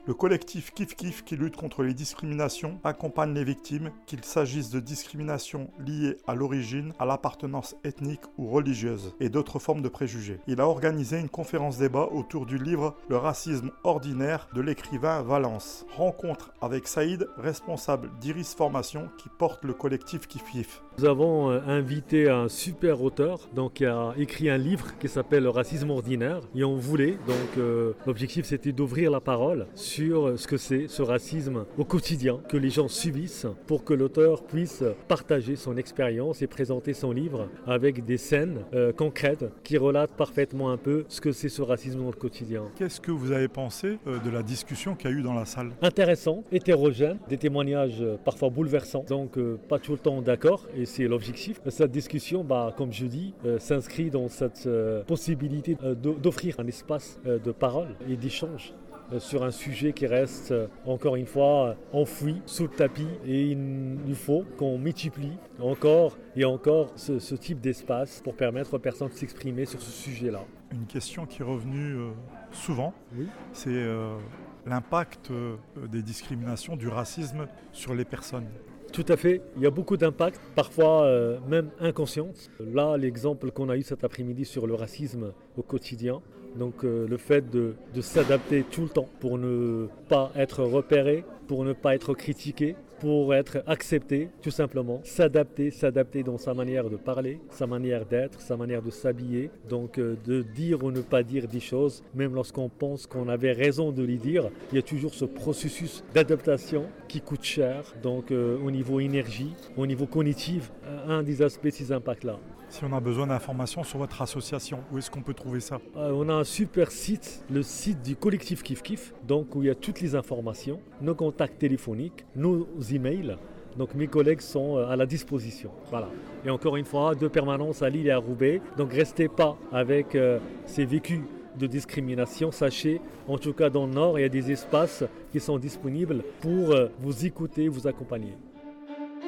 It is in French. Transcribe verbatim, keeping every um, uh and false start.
Le collectif Kif Kif, qui lutte contre les discriminations, accompagne les victimes, qu'il s'agisse de discriminations liées à l'origine, à l'appartenance ethnique ou religieuse, et d'autres formes de préjugés. Il a organisé une conférence débat autour du livre Le racisme ordinaire de l'écrivain Valence. Rencontre avec Saïd, responsable d'Iris Formation, qui porte le collectif Kif Kif. Nous avons invité un super auteur donc, qui a écrit un livre qui s'appelle Le racisme ordinaire et on voulait, donc euh, l'objectif c'était d'ouvrir la parole sur ce que c'est ce racisme au quotidien que les gens subissent pour que l'auteur puisse partager son expérience et présenter son livre avec des scènes euh, concrètes qui relatent parfaitement un peu ce que c'est ce racisme dans le quotidien. Qu'est-ce que vous avez pensé euh, de la discussion qu'il y a eu dans la salle ? Intéressant, hétérogène, des témoignages euh, parfois bouleversants, donc euh, pas tout le temps d'accord et c'est l'objectif. Cette discussion, bah, comme je dis, euh, s'inscrit dans cette euh, possibilité euh, d'offrir un espace euh, de parole et d'échange euh, sur un sujet qui reste, euh, encore une fois, euh, enfoui sous le tapis. Et il, il faut qu'on multiplie encore et encore ce, ce type d'espace pour permettre aux personnes de s'exprimer sur ce sujet-là. Une question qui est revenue euh, souvent, oui. c'est euh, l'impact euh, des discriminations, du racisme sur les personnes. Tout à fait, il y a beaucoup d'impacts, parfois euh, même inconscients. Là, l'exemple qu'on a eu cet après-midi sur le racisme au quotidien, donc euh, le fait de, de s'adapter tout le temps pour ne pas être repéré, pour ne pas être critiqué, pour être accepté, tout simplement. S'adapter, s'adapter dans sa manière de parler, sa manière d'être, sa manière de s'habiller. Donc euh, de dire ou ne pas dire des choses, même lorsqu'on pense qu'on avait raison de les dire, il y a toujours ce processus d'adaptation qui coûte cher. Donc euh, au niveau énergie, au niveau cognitif, un des aspects de ces impacts-là. Si on a besoin d'informations sur votre association, où est-ce qu'on peut trouver ça ? euh, On a un super site, le site du collectif Kif Kif, donc où il y a toutes les informations, nos contacts téléphoniques, nos emails. Donc mes collègues sont à la disposition. Voilà. Et encore une fois, deux permanences à Lille et à Roubaix. Donc restez pas avec euh, ces vécus de discrimination. Sachez, en tout cas dans le Nord, il y a des espaces qui sont disponibles pour euh, vous écouter, vous accompagner.